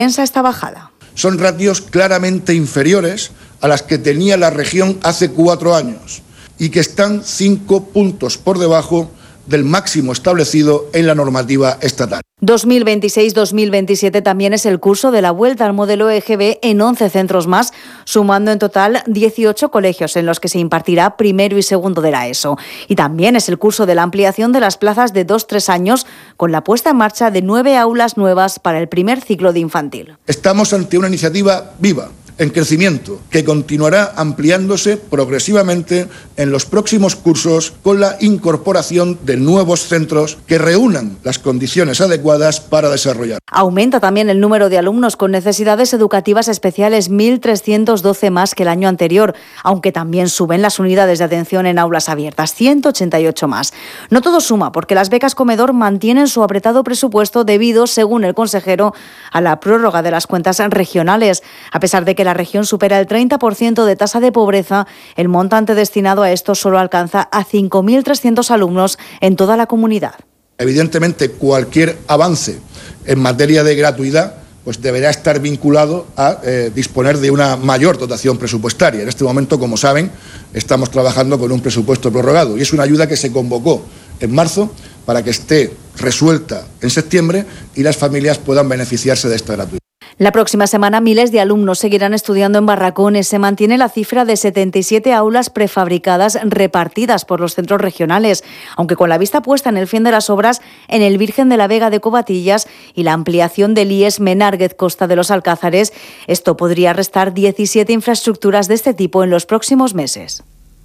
Esta bajada. Son ratios claramente inferiores a las que tenía la región hace 4 años y que están 5 puntos por debajo del máximo establecido en la normativa estatal. 2026-2027 también es el curso de la vuelta al modelo EGB en 11 centros más, sumando en total 18 colegios en los que se impartirá primero y segundo de la ESO. Y también es el curso de la ampliación de las plazas de 2-3 años, con la puesta en marcha de 9 aulas nuevas para el primer ciclo de infantil. Estamos ante una iniciativa viva, en crecimiento, que continuará ampliándose progresivamente en los próximos cursos con la incorporación de nuevos centros que reúnan las condiciones adecuadas para desarrollar. Aumenta también el número de alumnos con necesidades educativas especiales, 1.312 más que el año anterior, aunque también suben las unidades de atención en aulas abiertas, 188 más. No todo suma, porque las becas comedor mantienen su apretado presupuesto debido, según el consejero, a la prórroga de las cuentas regionales. A pesar de que la región supera el 30% de tasa de pobreza, el montante destinado a esto solo alcanza a 5.300 alumnos en toda la comunidad. Evidentemente, cualquier avance en materia de gratuidad pues deberá estar vinculado a disponer de una mayor dotación presupuestaria. En este momento, como saben, estamos trabajando con un presupuesto prorrogado y es una ayuda que se convocó en marzo para que esté resuelta en septiembre y las familias puedan beneficiarse de esta gratuidad. La próxima semana miles de alumnos seguirán estudiando en barracones. Se mantiene la cifra de 77 aulas prefabricadas repartidas por los centros regionales, aunque con la vista puesta en el fin de las obras en el Virgen de la Vega de Covatillas y la ampliación del IES Menárguez Costa de los Alcázares, esto podría restar 17 infraestructuras de este tipo en los próximos meses.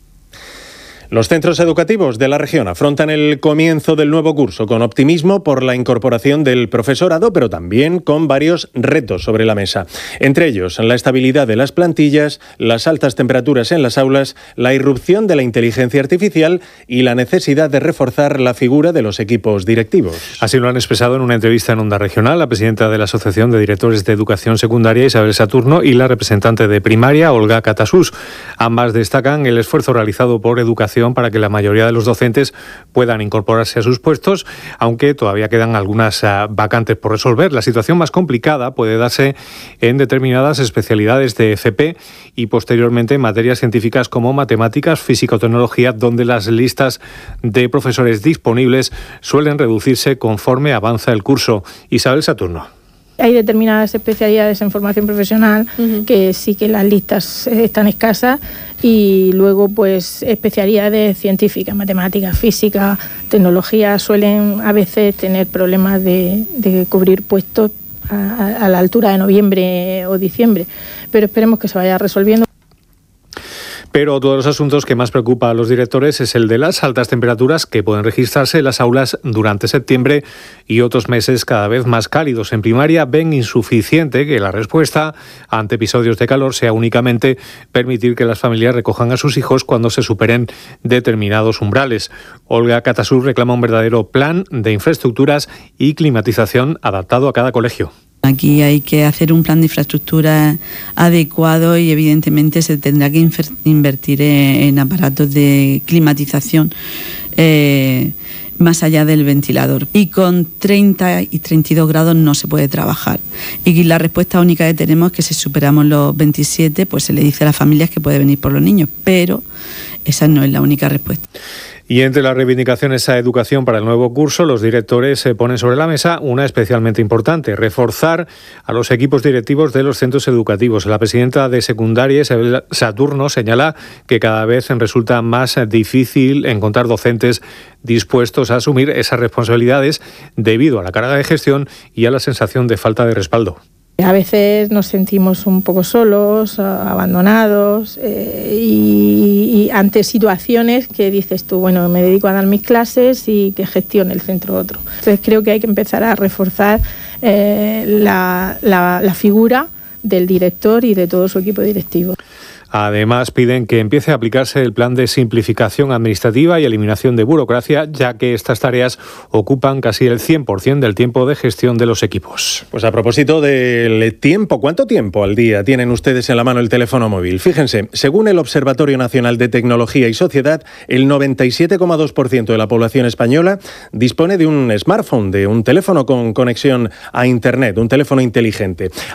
Los centros educativos de la región afrontan el comienzo del nuevo curso con optimismo por la incorporación del profesorado, pero también con varios retos sobre la mesa. Entre ellos, la estabilidad de las plantillas, las altas temperaturas en las aulas, la irrupción de la inteligencia artificial y la necesidad de reforzar la figura de los equipos directivos. Así lo han expresado en una entrevista en Onda Regional la presidenta de la Asociación de Directores de Educación Secundaria, Isabel Saturno, y la representante de primaria, Olga Catasús. Ambas destacan el esfuerzo realizado por Educación para que la mayoría de los docentes puedan incorporarse a sus puestos, aunque todavía quedan algunas vacantes por resolver. La situación más complicada puede darse en determinadas especialidades de FP y posteriormente en materias científicas como matemáticas, física o tecnología, donde las listas de profesores disponibles suelen reducirse conforme avanza el curso. Isabel Saturno. Hay determinadas especialidades en formación profesional que sí que las listas están escasas y luego pues especialidades científicas, matemáticas, física, tecnología suelen a veces tener problemas de cubrir puestos a la altura de noviembre o diciembre, pero esperemos que se vaya resolviendo. Pero otro de los asuntos que más preocupa a los directores es el de las altas temperaturas que pueden registrarse en las aulas durante septiembre y otros meses cada vez más cálidos. En primaria ven insuficiente que la respuesta ante episodios de calor sea únicamente permitir que las familias recojan a sus hijos cuando se superen determinados umbrales. Olga Catasús reclama un verdadero plan de infraestructuras y climatización adaptado a cada colegio. Aquí hay que hacer un plan de infraestructura adecuado y evidentemente se tendrá que invertir en aparatos de climatización más allá del ventilador. Y con 30 y 32 grados no se puede trabajar. Y la respuesta única que tenemos es que si superamos los 27, pues se le dice a las familias que puede venir por los niños, pero esa no es la única respuesta. Y entre las reivindicaciones a educación para el nuevo curso, los directores ponen sobre la mesa una especialmente importante: reforzar a los equipos directivos de los centros educativos. La presidenta de secundaria, Isabel Saturno, señala que cada vez resulta más difícil encontrar docentes dispuestos a asumir esas responsabilidades debido a la carga de gestión y a la sensación de falta de respaldo. A veces nos sentimos un poco solos, abandonados y ante situaciones que dices tú, bueno, me dedico a dar mis clases y que gestione el centro otro. Entonces creo que hay que empezar a reforzar la figura del director y de todo su equipo directivo. Además, piden que empiece a aplicarse el plan de simplificación administrativa y eliminación de burocracia, ya que estas tareas ocupan casi el 100% del tiempo de gestión de los equipos. Pues a propósito del tiempo, ¿cuánto tiempo al día tienen ustedes en la mano el teléfono móvil? Fíjense, según el Observatorio Nacional de Tecnología y Sociedad, el 97,2% de la población española dispone de un smartphone, de un teléfono con conexión a Internet, un teléfono inteligente.